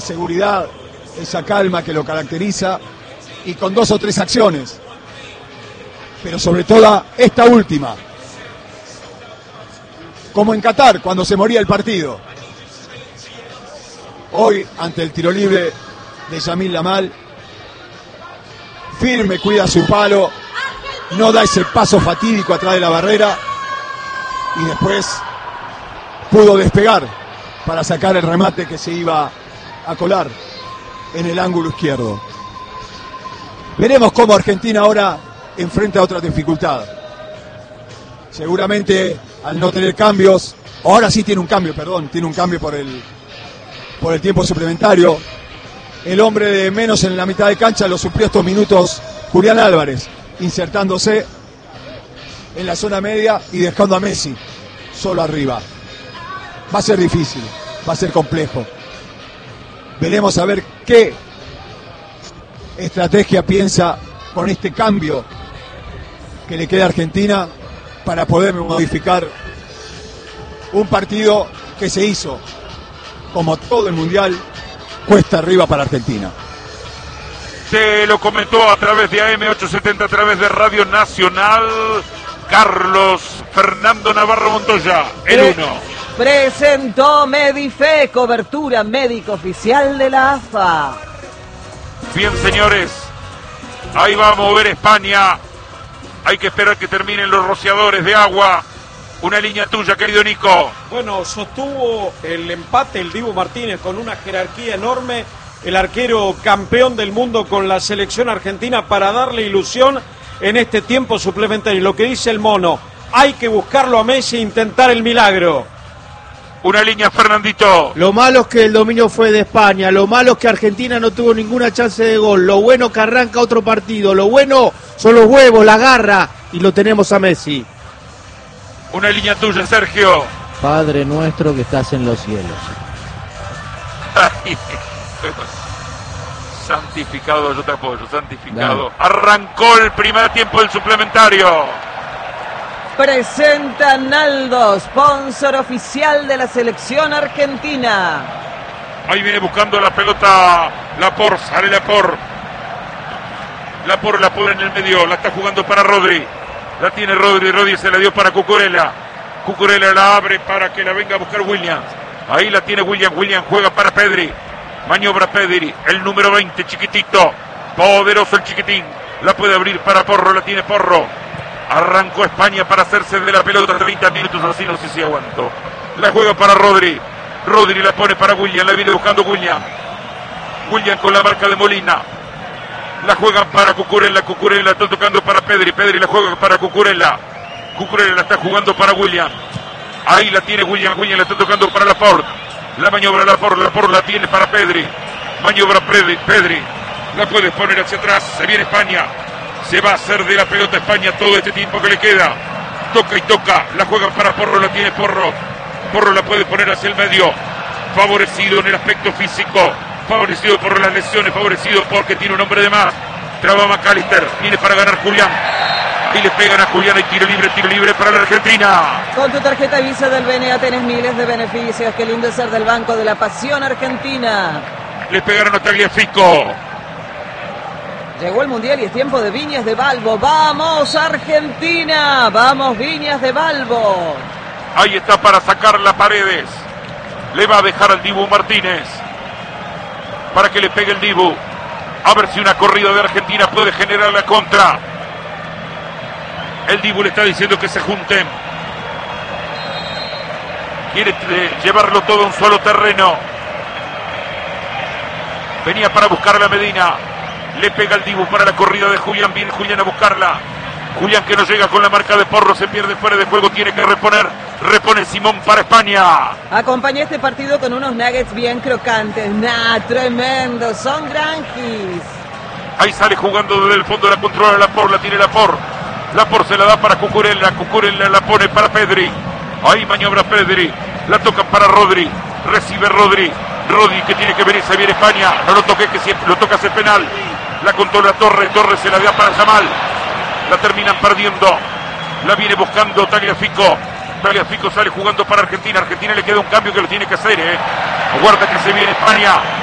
seguridad, esa calma que lo caracteriza, y con 2 o 3 acciones, pero sobre todo esta última, como en Qatar cuando se moría el partido. Hoy ante el tiro libre de Yamil Lamal, firme, cuida su palo, no da ese paso fatídico atrás de la barrera y después pudo despegar para sacar el remate que se iba a colar en el ángulo izquierdo. Veremos cómo Argentina ahora enfrenta otra dificultad. Seguramente al no tener cambios, ahora sí tiene un cambio por el tiempo suplementario. El hombre de menos en la mitad de cancha lo suplió estos minutos Julián Álvarez, insertándose en la zona media y dejando a Messi solo arriba. Va a ser difícil, va a ser complejo. Veremos a ver qué estrategia piensa con este cambio que le queda a Argentina para poder modificar un partido que se hizo, como todo el Mundial, cuesta arriba para Argentina. Se lo comentó a través de AM870, a través de Radio Nacional, Carlos Fernando Navarro Montoya, el 1. Presentó Medife, cobertura médico oficial de la AFA. Bien, señores, ahí va a mover España. Hay que esperar que terminen los rociadores de agua. Una línea tuya, querido Nico. Bueno, sostuvo el empate el Dibu Martínez con una jerarquía enorme, el arquero campeón del mundo con la selección argentina, para darle ilusión en este tiempo suplementario. Lo que dice el mono, hay que buscarlo a Messi e intentar el milagro. Una línea, Fernandito. Lo malo es que el dominio fue de España, lo malo es que Argentina no tuvo ninguna chance de gol, lo bueno que arranca otro partido, lo bueno son los huevos, la garra, y lo tenemos a Messi. Una línea tuya, Sergio. Padre nuestro que estás en los cielos. Santificado, yo te apoyo, santificado. Dale. Arrancó el primer tiempo del suplementario. Presenta Naldo, sponsor oficial de la selección argentina. Ahí viene buscando la pelota Lapor, sale Lapor. Lapor la pone en el medio, la está jugando para Rodri. La tiene Rodri, Rodri se la dio para Cucurella. Cucurella la abre para que la venga a buscar Williams. Ahí la tiene Williams, Williams juega para Pedri. Maniobra Pedri, el número 20, chiquitito. Poderoso el chiquitín. La puede abrir para Porro, la tiene Porro. Arrancó España para hacerse de la pelota, 30 minutos, así no sé si aguanto. La juega para Rodri. Rodri la pone para Williams, la viene buscando Williams. Williams con la marca de Molina. La juegan para Cucurella, Cucurella está tocando para Pedri, Pedri la juega para Cucurella. Cucurella la está jugando para Williams. Ahí la tiene Williams, Williams la está tocando para Laporte. La maniobra Laporte la tiene para Pedri. Maniobra Pedri. La puede poner hacia atrás, se viene España. Se va a hacer de la pelota España todo este tiempo que le queda. Toca y toca, la juegan para Porro, la tiene Porro. Porro la puede poner hacia el medio. Favorecido en el aspecto físico. Favorecido por las lesiones, favorecido porque tiene un hombre de más. Traba McAllister, viene para ganar Julián. Y le pegan a Julián y tiro libre para la Argentina. Con tu tarjeta Visa del BNA tenés miles de beneficios. Qué lindo es ser del Banco de la Pasión Argentina. Le pegaron a Tagliafico. Llegó el Mundial y es tiempo de Viñas de Balbo. ¡Vamos, Argentina! ¡Vamos, Viñas de Balbo! Ahí está para sacarla Paredes. Le va a dejar al Dibu Martínez para que le pegue el Dibu. A ver si una corrida de Argentina puede generar la contra. El Dibu le está diciendo que se junten. Quiere llevarlo todo a un solo terreno. Venía para buscar a Medina. Le pega el Dibu para la corrida de Julián. Viene Julián a buscarla. Julián que no llega con la marca de Porro. Se pierde fuera de juego. Tiene que reponer. Repone Simón para España. Acompaña este partido con unos nuggets bien crocantes. Tremendo. Son granjis. Ahí sale jugando desde el fondo. La controla Lapor. La tiene Lapor. Lapor se la da para Cucurella. Cucurella la pone para Pedri. Ahí maniobra Pedri. La toca para Rodri. Recibe Rodri. Rodri que tiene que venir. Se viene España. No lo toque, que si lo toca hace penal. La controla Torres. Torres se la da para Yamal. La terminan perdiendo. La viene buscando Tagliafico. Tagliafico sale jugando para Argentina. Argentina le queda un cambio que lo tiene que hacer. Aguarda que se viene España.